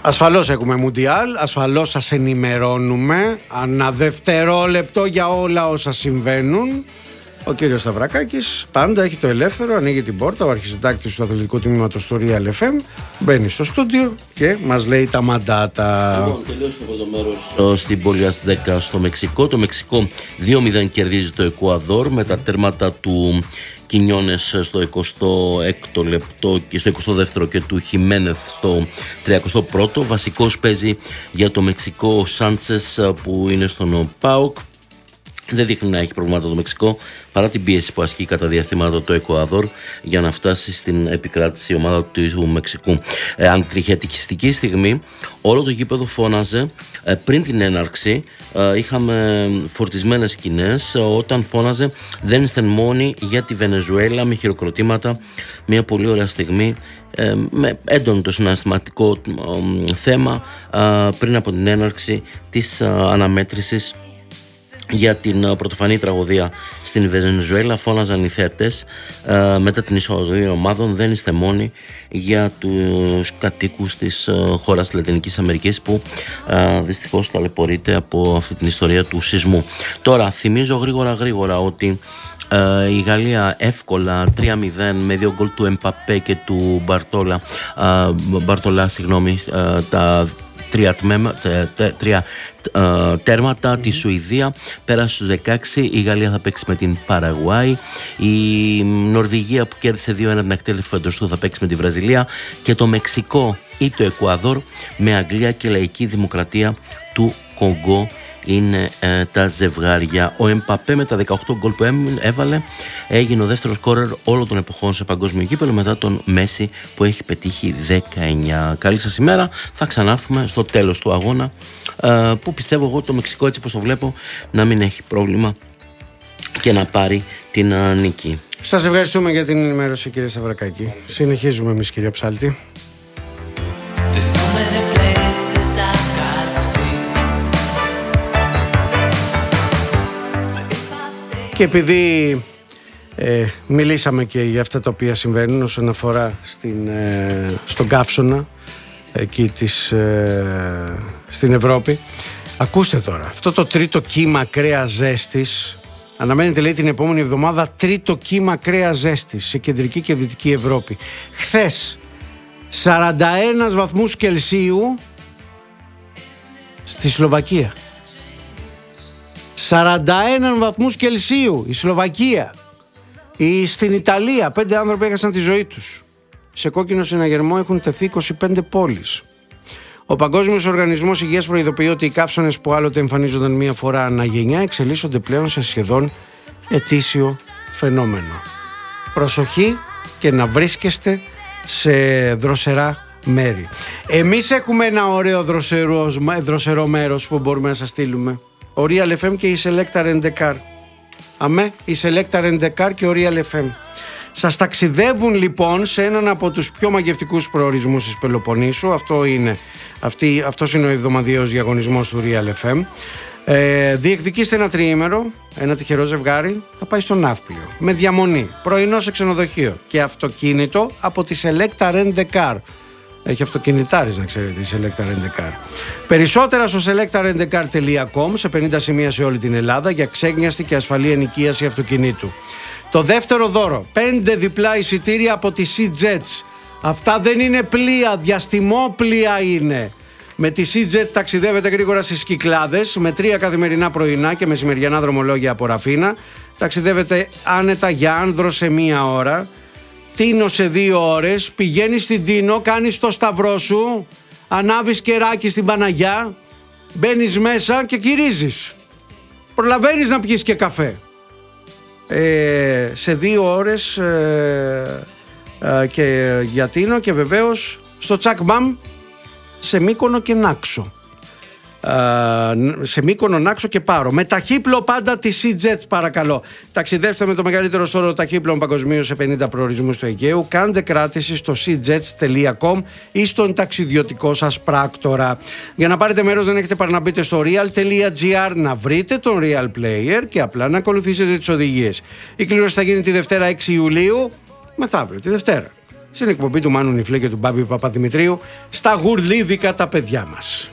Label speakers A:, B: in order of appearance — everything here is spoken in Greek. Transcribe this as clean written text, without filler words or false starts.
A: Ασφαλώς έχουμε Μουντιάλ, ασφαλώς σας ενημερώνουμε ανά δευτερόλεπτο για όλα όσα συμβαίνουν. Ο κύριος Σταυρακάκης πάντα έχει το ελεύθερο, ανοίγει την πόρτα, ο αρχισυντάκτης του αθλητικού τμήματος του Real FM, μπαίνει στο στούντιο και μας λέει τα μαντάτα.
B: Λοιπόν, τελείωσε το πρώτο μέρος στην πόλη Αζτέκα στο Μεξικό. Το Μεξικό 2-0 κερδίζει το Εκουαδόρ με τα τέρματα του Κινιόνες στο 26ο λεπτό και στο 22ο και του Χιμένεθ στο 31ο. Βασικός παίζει για το Μεξικό ο Σάντσες που είναι στον ΠΑΟΚ. Δεν δείχνει να έχει προβλήματα το Μεξικό παρά την πίεση που ασκεί κατά διαστήματα το Εκουαδόρ για να φτάσει στην επικράτηση η ομάδα του Μεξικού. Αντριχιατικιστική στιγμή, όλο το γήπεδο φώναζε πριν την έναρξη. Είχαμε φορτισμένες σκηνές όταν φώναζε «Δεν είστε μόνοι για τη Βενεζουέλα» με χειροκροτήματα. Μια πολύ ωραία στιγμή με έντονο το συναισθηματικό θέμα πριν από την έναρξη της αναμέτρησης για την πρωτοφανή τραγωδία στην Βενεζουέλα. Φώναζαν οι θεατές μετά την είσοδο ομάδων «Δεν είστε μόνοι» για τους κατοίκους της χώρας της Λατινικής Αμερικής που δυστυχώς ταλαιπωρείται από αυτή την ιστορία του σεισμού. Τώρα θυμίζω γρήγορα ότι η Γαλλία εύκολα 3-0 με 2 γκολ του Εμπαπέ και του Μπαρτολά, τα τρία τέρματα. Τη Σουηδία πέρασε στους 16. Η Γαλλία θα παίξει με την Παραγουάη. Η Νορβηγία που κέρδισε 2-1 την εκτέλεση του Φεντοστού θα παίξει με τη Βραζιλία. Και το Μεξικό ή το Εκουαδόρ με Αγγλία και Λαϊκή Δημοκρατία του Κονγκό είναι τα ζευγάρια. Ο Εμπαπέ με τα 18 γκολ που έβαλε έγινε ο δεύτερος σκόρερ όλων των εποχών σε παγκόσμιο κύπελλο μετά τον Μέση που έχει πετύχει 19. Καλή σας ημέρα. Θα ξανάρθουμε στο τέλος του αγώνα που πιστεύω εγώ το Μεξικό, έτσι όπως το βλέπω, να μην έχει πρόβλημα και να πάρει την νίκη.
A: Σας ευχαριστούμε για την ενημέρωση, κύριε Σταυρακάκη. Συνεχίζουμε εμείς, κύριε Ψάλτη. Και επειδή μιλήσαμε και για αυτά τα οποία συμβαίνουν όσον αφορά στον καύσωνα εκεί στην Ευρώπη, ακούστε τώρα, αυτό το τρίτο κύμα ακραία ζέστης αναμένεται, λέει, την επόμενη εβδομάδα, τρίτο κύμα ακραία ζέστης σε κεντρική και δυτική Ευρώπη. Χθες 41 βαθμούς Κελσίου στη Σλοβακία. 41 βαθμούς Κελσίου η Σλοβακία. Στην Ιταλία 5 άνθρωποι έχασαν τη ζωή τους. Σε κόκκινο συναγερμό έχουν τεθεί 25 πόλεις. Ο Παγκόσμιος Οργανισμός Υγείας προειδοποιεί ότι οι καύσωνες που άλλοτε εμφανίζονταν μία φορά ανά γενιά εξελίσσονται πλέον σε σχεδόν ετήσιο φαινόμενο. Προσοχή και να βρίσκεστε σε δροσερά μέρη. Εμείς έχουμε ένα ωραίο δροσερό μέρος που μπορούμε να σας στείλουμε. Ο Real FM και η Selecta Rent a Car. Αμέ, η Selecta Rent a Car και ο Real FM. Σας ταξιδεύουν λοιπόν σε έναν από τους πιο μαγευτικούς προορισμούς της Πελοποννήσου. Αυτός είναι ο εβδομαδιαίος διαγωνισμός του Real FM. Διεκδικήστε ένα τριήμερο, ένα τυχερό ζευγάρι θα πάει στο Ναύπλιο με διαμονή, πρωινό σε ξενοδοχείο και αυτοκίνητο από τη Selecta Rent a Car. Έχει αυτοκινητάρις, να ξέρετε, η Selecta Rent a Car. Περισσότερα στο selectarentcar.com, σε 50 σημεία σε όλη την Ελλάδα, για ξέγνιαστη και ασφαλή ενοικίαση αυτοκινήτου. Το δεύτερο δώρο, 5 διπλά εισιτήρια από τη Sea-Jets. Αυτά δεν είναι πλοία, διαστημόπλοια είναι. Με τη Sea-Jet ταξιδεύετε γρήγορα στις Κυκλάδες, με 3 καθημερινά πρωινά και μεσημεριανά δρομολόγια από Ραφίνα. Ταξιδεύετε άνετα για Άνδρο σε 1 ώρα. Τίνο σε 2 ώρες, πηγαίνεις στην Τίνο, κάνεις το σταυρό σου, ανάβεις κεράκι στην Παναγιά, μπαίνεις μέσα και γυρίζεις. Προλαβαίνεις να πιεις και καφέ. Σε 2 ώρες και για Τίνο και βεβαίως στο Τσακμπάμ σε Μύκονο και Νάξο. Σε Μύκονο, Νάξο και Πάρο. Με ταχύπλο πάντα τη Sea-Jets, παρακαλώ. Ταξιδεύστε με το μεγαλύτερο στόλο ταχύπλων παγκοσμίως σε 50 προορισμούς του Αιγαίου. Κάντε κράτηση στο seajets.com ή στον ταξιδιωτικό σας πράκτορα. Για να πάρετε μέρος δεν έχετε παρά να μπείτε στο real.gr, να βρείτε τον Real Player και απλά να ακολουθήσετε τις οδηγίες. Η κλήρωση θα γίνει τη Δευτέρα 6 Ιουλίου, μεθαύριο, τη Δευτέρα. στην εκπομπή του Μάνου Νιφλέ και του Μπάμπη Παπαδημητρίου, στα γουρλίδικα τα παιδιά μας.